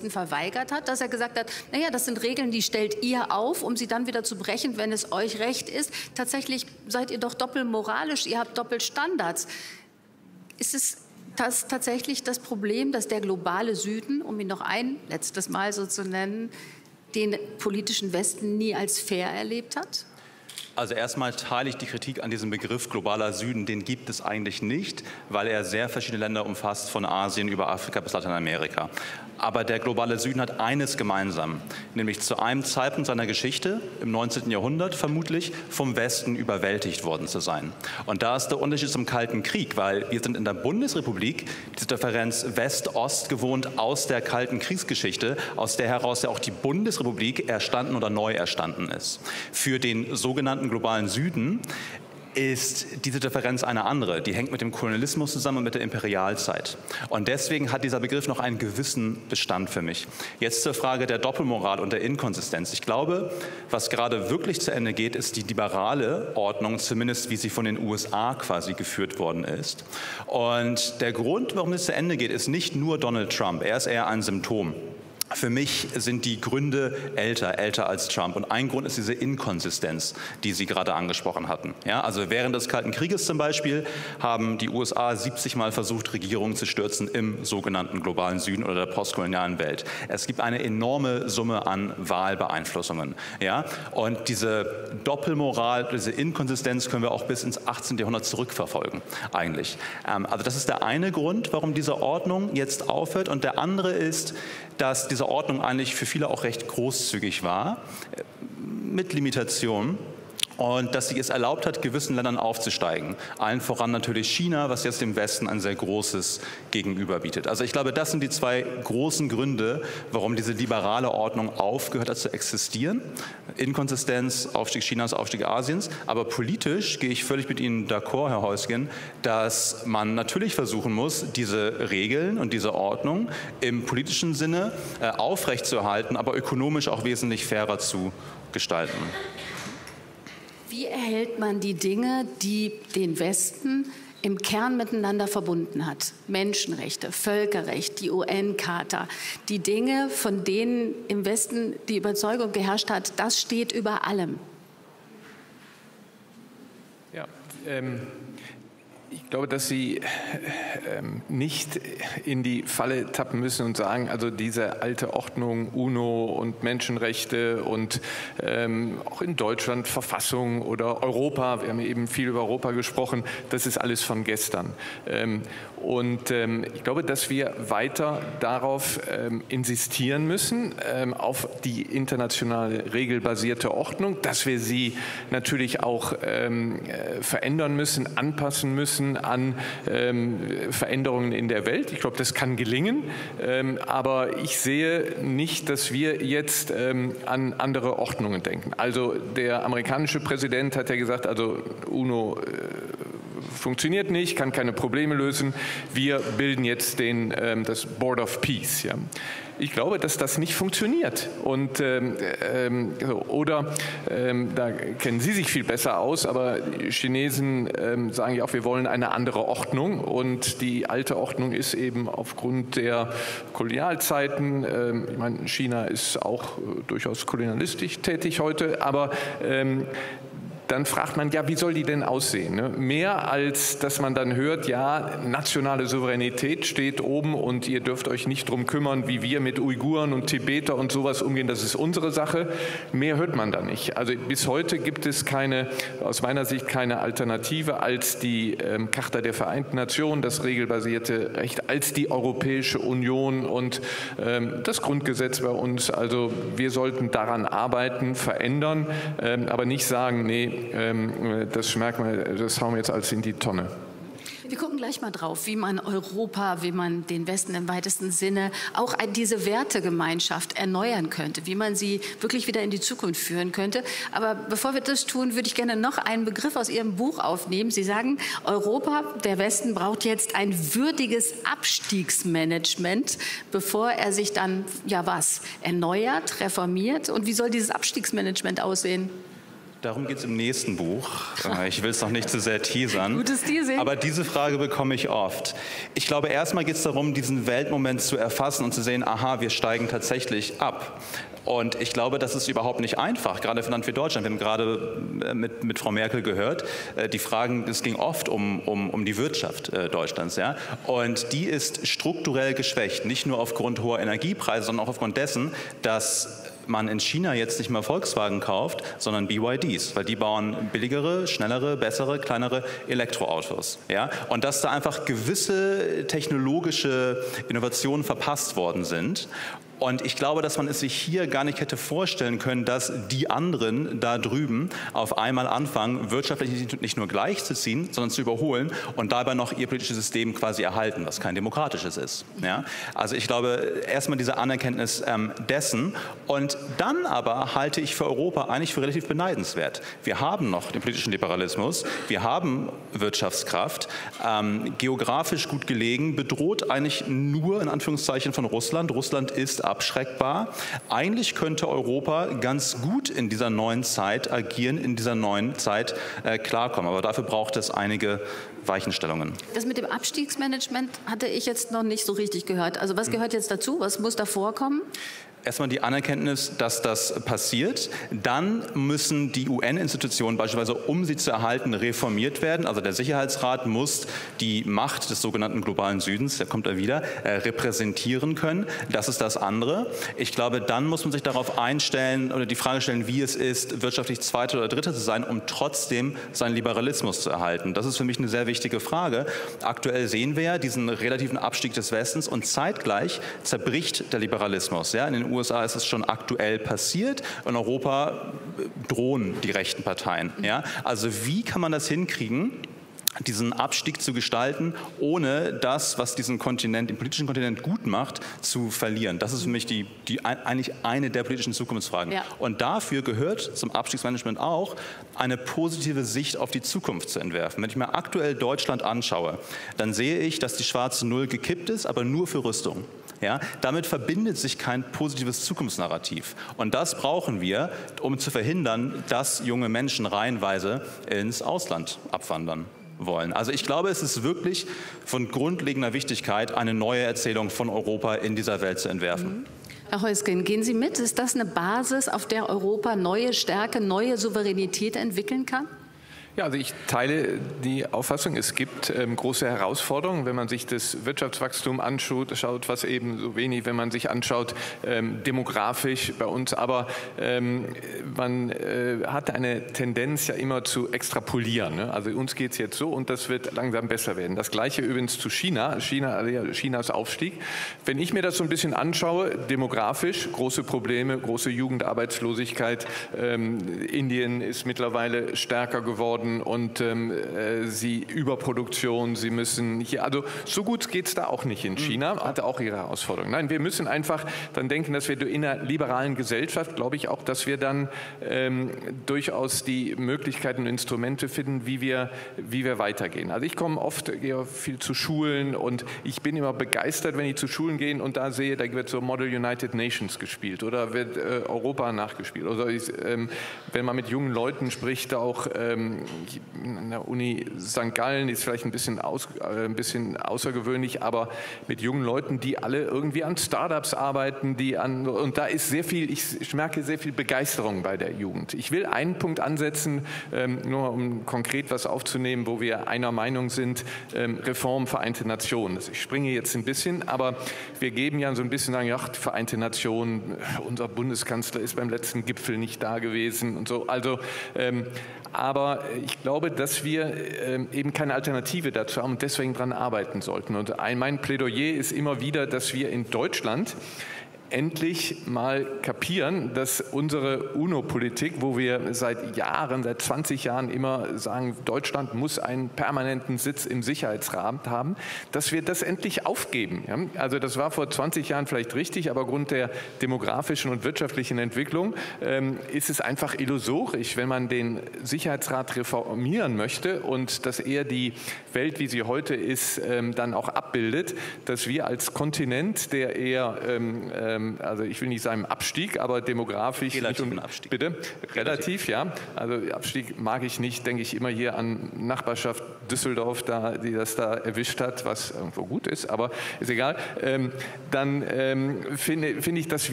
Westen verweigert hat, dass er gesagt hat, naja, das sind Regeln, die stellt ihr auf, um sie dann wieder zu brechen, wenn es euch recht ist. Tatsächlich seid ihr doch doppelmoralisch, ihr habt Doppelstandards. Ist es tatsächlich das Problem, dass der globale Süden, um ihn noch ein letztes Mal so zu nennen, den politischen Westen nie als fair erlebt hat? Also erstmal teile ich die Kritik an diesem Begriff globaler Süden. Den gibt es eigentlich nicht, weil er sehr verschiedene Länder umfasst, von Asien über Afrika bis Lateinamerika. Aber der globale Süden hat eines gemeinsam, nämlich zu einem Zeitpunkt seiner Geschichte, im 19. Jahrhundert vermutlich, vom Westen überwältigt worden zu sein. Und da ist der Unterschied zum Kalten Krieg, weil wir sind in der Bundesrepublik diese Differenz West-Ost gewohnt aus der Kalten Kriegsgeschichte, aus der heraus ja auch die Bundesrepublik erstanden oder neu erstanden ist. Für den sogenannten globalen Süden ist diese Differenz eine andere. Die hängt mit dem Kolonialismus zusammen und mit der Imperialzeit. Und deswegen hat dieser Begriff noch einen gewissen Bestand für mich. Jetzt zur Frage der Doppelmoral und der Inkonsistenz. Ich glaube, was gerade wirklich zu Ende geht, ist die liberale Ordnung, zumindest wie sie von den USA quasi geführt worden ist. Und der Grund, warum es zu Ende geht, ist nicht nur Donald Trump. Er ist eher ein Symptom. Für mich sind die Gründe älter als Trump. Und ein Grund ist diese Inkonsistenz, die Sie gerade angesprochen hatten. Ja, also während des Kalten Krieges zum Beispiel haben die USA 70 Mal versucht, Regierungen zu stürzen im sogenannten globalen Süden oder der postkolonialen Welt. Es gibt eine enorme Summe an Wahlbeeinflussungen. Ja? Und diese Doppelmoral, diese Inkonsistenz können wir auch bis ins 18. Jahrhundert zurückverfolgen, eigentlich. Also das ist der eine Grund, warum diese Ordnung jetzt aufhört. Und der andere ist, dass diese Ordnung eigentlich für viele auch recht großzügig war, mit Limitationen. Und dass sie es erlaubt hat, gewissen Ländern aufzusteigen. Allen voran natürlich China, was jetzt dem Westen ein sehr großes Gegenüber bietet. Also ich glaube, das sind die zwei großen Gründe, warum diese liberale Ordnung aufgehört hat zu existieren. Inkonsistenz, Aufstieg Chinas, Aufstieg Asiens. Aber politisch gehe ich völlig mit Ihnen d'accord, Herr Heusgen, dass man natürlich versuchen muss, diese Regeln und diese Ordnung im politischen Sinne aufrechtzuerhalten, aber ökonomisch auch wesentlich fairer zu gestalten. Wie erhält man die Dinge, die den Westen im Kern miteinander verbunden hat? Menschenrechte, Völkerrecht, die UN-Charta. Die Dinge, von denen im Westen die Überzeugung geherrscht hat, das steht über allem. Ja, ich glaube, dass Sie nicht in die Falle tappen müssen und sagen, also diese alte Ordnung, UNO und Menschenrechte und auch in Deutschland Verfassung oder Europa, wir haben eben viel über Europa gesprochen, das ist alles von gestern. Ich glaube, dass wir weiter darauf insistieren müssen, auf die internationale regelbasierte Ordnung, dass wir sie natürlich auch verändern müssen, anpassen müssen an Veränderungen in der Welt. Ich glaube, das kann gelingen, aber ich sehe nicht, dass wir jetzt an andere Ordnungen denken. Also der amerikanische Präsident hat ja gesagt, also UNO funktioniert nicht, kann keine Probleme lösen. Wir bilden jetzt das Board of Peace. Ja. Ich glaube, dass das nicht funktioniert. Und, da kennen Sie sich viel besser aus, aber die Chinesen sagen ja auch, wir wollen eine andere Ordnung. Und die alte Ordnung ist eben aufgrund der Kolonialzeiten, ich meine, China ist auch durchaus kolonialistisch tätig heute, aber dann fragt man, ja, wie soll die denn aussehen? Ne? Mehr als, dass man dann hört, ja, nationale Souveränität steht oben und ihr dürft euch nicht drum kümmern, wie wir mit Uiguren und Tibeter und sowas umgehen, das ist unsere Sache. Mehr hört man da nicht. Also bis heute gibt es aus meiner Sicht keine Alternative als die Charta der Vereinten Nationen, das regelbasierte Recht, als die Europäische Union und das Grundgesetz bei uns. Also wir sollten daran arbeiten, verändern, aber nicht sagen, nee, das merken wir, das hauen wir jetzt alles in die Tonne. Wir gucken gleich mal drauf, wie man Europa, wie man den Westen im weitesten Sinne, auch diese Wertegemeinschaft erneuern könnte, wie man sie wirklich wieder in die Zukunft führen könnte. Aber bevor wir das tun, würde ich gerne noch einen Begriff aus Ihrem Buch aufnehmen. Sie sagen, Europa, der Westen braucht jetzt ein würdiges Abstiegsmanagement, bevor er sich dann, ja was, erneuert, reformiert. Und wie soll dieses Abstiegsmanagement aussehen? Darum geht es im nächsten Buch. Ich will es noch nicht zu sehr teasern. Gutes Teasing. Aber diese Frage bekomme ich oft. Ich glaube, erstmal geht es darum, diesen Weltmoment zu erfassen und zu sehen, aha, wir steigen tatsächlich ab. Und ich glaube, das ist überhaupt nicht einfach, gerade für ein Land wie Deutschland. Wir haben gerade mit Frau Merkel gehört, die Fragen, es ging oft um die Wirtschaft Deutschlands. Ja? Und die ist strukturell geschwächt, nicht nur aufgrund hoher Energiepreise, sondern auch aufgrund dessen, dass man in China jetzt nicht mehr Volkswagen kauft, sondern BYDs, weil die bauen billigere, schnellere, bessere, kleinere Elektroautos. Ja? Und dass da einfach gewisse technologische Innovationen verpasst worden sind. Und ich glaube, dass man es sich hier gar nicht hätte vorstellen können, dass die anderen da drüben auf einmal anfangen, wirtschaftlich nicht nur gleichzuziehen, sondern zu überholen und dabei noch ihr politisches System quasi erhalten, was kein demokratisches ist. Ja? Also ich glaube, erstmal diese Anerkenntnis dessen. Und dann aber halte ich für Europa eigentlich für relativ beneidenswert. Wir haben noch den politischen Liberalismus, wir haben Wirtschaftskraft, geografisch gut gelegen, bedroht eigentlich nur in Anführungszeichen von Russland. Russland ist abschreckbar. Eigentlich könnte Europa ganz gut in dieser neuen Zeit agieren, in dieser neuen Zeit klarkommen. Aber dafür braucht es einige Weichenstellungen. Das mit dem Abstiegsmanagement hatte ich jetzt noch nicht so richtig gehört. Also was gehört jetzt dazu? Was muss da vorkommen? Erstmal die Anerkenntnis, dass das passiert. Dann müssen die UN-Institutionen beispielsweise, um sie zu erhalten, reformiert werden. Also der Sicherheitsrat muss die Macht des sogenannten globalen Südens, der kommt da wieder, repräsentieren können. Das ist das andere. Ich glaube, dann muss man sich darauf einstellen oder die Frage stellen, wie es ist, wirtschaftlich Zweiter oder Dritter zu sein, um trotzdem seinen Liberalismus zu erhalten. Das ist für mich eine sehr wichtige Frage. Aktuell sehen wir ja diesen relativen Abstieg des Westens und zeitgleich zerbricht der Liberalismus. Ja, in den USA ist es schon aktuell passiert. In Europa drohen die rechten Parteien. Ja? Also wie kann man das hinkriegen, diesen Abstieg zu gestalten, ohne das, was diesen Kontinent, den politischen Kontinent gut macht, zu verlieren? Das ist für mich eigentlich eine der politischen Zukunftsfragen. Ja. Und dafür gehört zum Abstiegsmanagement auch, eine positive Sicht auf die Zukunft zu entwerfen. Wenn ich mir aktuell Deutschland anschaue, dann sehe ich, dass die schwarze Null gekippt ist, aber nur für Rüstung. Ja, damit verbindet sich kein positives Zukunftsnarrativ. Und das brauchen wir, um zu verhindern, dass junge Menschen reihenweise ins Ausland abwandern wollen. Also ich glaube, es ist wirklich von grundlegender Wichtigkeit, eine neue Erzählung von Europa in dieser Welt zu entwerfen. Herr Heusgen, gehen Sie mit? Ist das eine Basis, auf der Europa neue Stärke, neue Souveränität entwickeln kann? Ja, also ich teile die Auffassung, es gibt große Herausforderungen, wenn man sich das Wirtschaftswachstum anschaut, was eben so wenig, wenn man sich anschaut, demografisch bei uns, aber man hat eine Tendenz ja immer zu extrapolieren. Ne? Also uns geht es jetzt so und das wird langsam besser werden. Das Gleiche übrigens zu Chinas Aufstieg. Wenn ich mir das so ein bisschen anschaue, demografisch, große Probleme, große Jugendarbeitslosigkeit, Indien ist mittlerweile stärker geworden, und sie Überproduktion, sie müssen hier, also so gut geht es da auch nicht in China, hatte auch ihre Herausforderungen. Nein, wir müssen einfach dann denken, dass wir in einer liberalen Gesellschaft, glaube ich auch, dass wir dann durchaus die Möglichkeiten und Instrumente finden, wie wir weitergehen. Also ich gehe viel zu Schulen und ich bin immer begeistert, wenn ich zu Schulen gehe und da sehe, da wird so Model United Nations gespielt oder wird Europa nachgespielt. Oder wenn man mit jungen Leuten spricht, auch an der Uni St. Gallen ist vielleicht ein bisschen außergewöhnlich, aber mit jungen Leuten, die alle irgendwie an Startups arbeiten, und da ist ich merke sehr viel Begeisterung bei der Jugend. Ich will einen Punkt ansetzen, nur um konkret was aufzunehmen, wo wir einer Meinung sind, Reform Vereinte Nationen. Ich springe jetzt ein bisschen, aber wir geben ja so ein bisschen, sagen, ach, die Vereinte Nationen, unser Bundeskanzler ist beim letzten Gipfel nicht da gewesen und so. Also, aber ich glaube, dass wir eben keine Alternative dazu haben und deswegen daran arbeiten sollten. Und mein Plädoyer ist immer wieder, dass wir in Deutschland endlich mal kapieren, dass unsere UNO-Politik, wo wir seit 20 Jahren immer sagen, Deutschland muss einen permanenten Sitz im Sicherheitsrat haben, dass wir das endlich aufgeben. Ja? Also das war vor 20 Jahren vielleicht richtig, aber aufgrund der demografischen und wirtschaftlichen Entwicklung ist es einfach illusorisch, wenn man den Sicherheitsrat reformieren möchte und dass er die Welt, wie sie heute ist, dann auch abbildet, dass wir als Kontinent, der eher also ich will nicht sagen Abstieg, aber demografisch. Relativen Abstieg. Bitte? Relativ, ja. Also Abstieg mag ich nicht, denke ich immer hier an Nachbarschaft Düsseldorf, die das da erwischt hat, was irgendwo gut ist, aber ist egal. Dann finde ich, dass